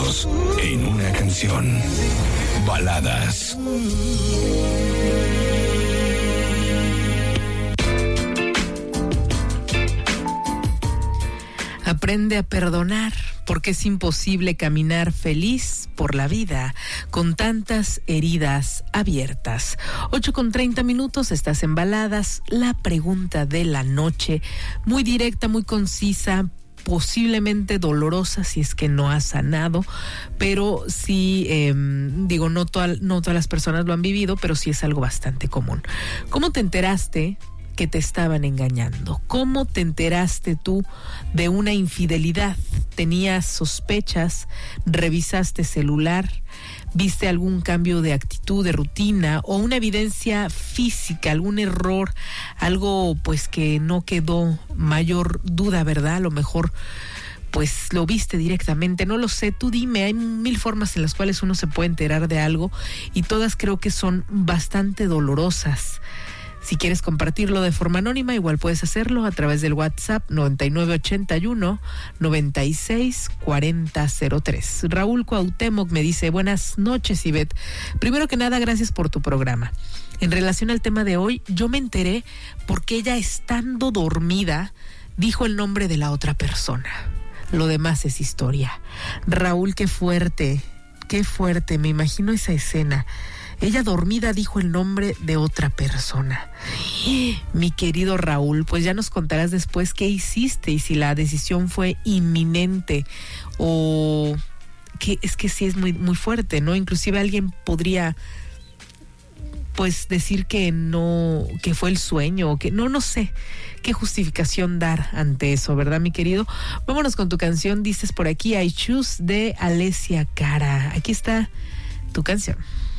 momentos en una canción. Baladas. Aprende a perdonar, porque es imposible caminar feliz por la vida con tantas heridas abiertas. 8:30, estás en Baladas. La pregunta de la noche, muy directa, muy concisa, posiblemente dolorosa si es que no has sanado, pero sí, no todas las personas lo han vivido, pero sí es algo bastante común. ¿Cómo te enteraste que te estaban engañando? ¿Cómo te enteraste tú de una infidelidad? ¿Tenías sospechas? ¿Revisaste celular? ¿Viste algún cambio de actitud, de rutina o una evidencia física, algún error, algo pues que no quedó mayor duda, ¿verdad? A lo mejor pues lo viste directamente, no lo sé, tú dime. Hay mil formas en las cuales uno se puede enterar de algo y todas creo que son bastante dolorosas. Si quieres compartirlo de forma anónima, igual puedes hacerlo a través del WhatsApp 9981-964003. Raúl Cuauhtémoc me dice: buenas noches, Ivette. Primero que nada, gracias por tu programa. En relación al tema de hoy, yo me enteré porque ella, estando dormida, dijo el nombre de la otra persona. Lo demás es historia. Raúl, qué fuerte, me imagino esa escena. Ella dormida dijo el nombre de otra persona. Mi querido Raúl, pues ya nos contarás después qué hiciste y si la decisión fue inminente o que es que sí es muy, muy fuerte, ¿no? Inclusive alguien podría pues decir que no, que fue el sueño, o que no sé qué justificación dar ante eso, ¿verdad, mi querido? Vámonos con tu canción, dices por aquí, I Choose, de Alessia Cara. Aquí está tu canción.